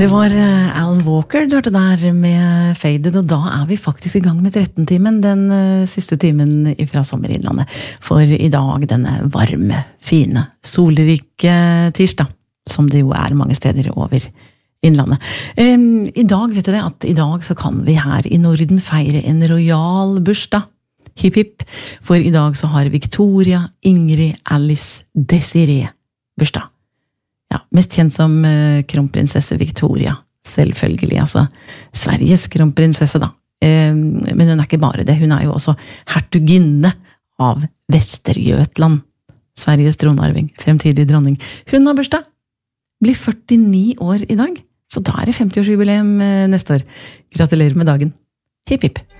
Det var Alan Walker du hørte der med Faded, og da vi faktisk i gang med 13-timen, den siste timen fra Sommerinnlandet. For i dag denne varme, fine, solrike tirsdag, som det jo mange steder over Innlandet. I dag, vet du det, at i dag så kan vi her i Norden feire en royal bursdag. Hipp hipp, for i dag så har Victoria, Ingrid, Alice, Desiree bursdag. Ja, mest kjent som kronprinsesse Victoria, selvfølgelig, altså Sveriges kronprinsesse da. Men hun ikke bare det, hun jo også hertuginne av Västergötland, Sveriges tronarving, fremtidig dronning. Hun har bursdag, blir 49 år i dag, så da det 50-årsjubileum neste år. Gratulerer med dagen. Hipp hipp!